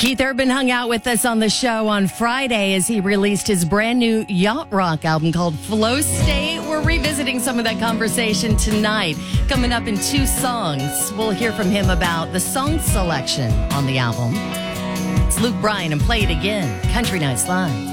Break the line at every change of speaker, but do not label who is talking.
Keith Urban hung out with us on the show on Friday as he released his brand new yacht rock album called Flow State. We're revisiting some of that conversation tonight. Coming up in 2 songs, we'll hear from him about the song selection on the album. It's Luke Bryan and Play It Again, Country Nights Live.